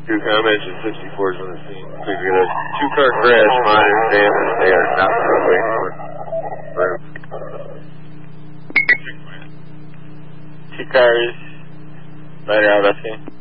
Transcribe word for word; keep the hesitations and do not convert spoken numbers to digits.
Two comments and sixty-fours on the scene. We've got a two-car crash, minor damage. They are not runway for, for Two cars, later out, that's